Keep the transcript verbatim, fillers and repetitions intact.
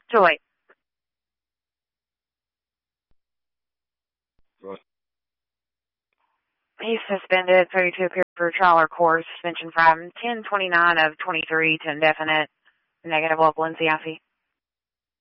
Joy. What? He's suspended, ready to appear for trial or court. Suspension from ten twenty-nine of twenty-three to indefinite. Negative local N C I C.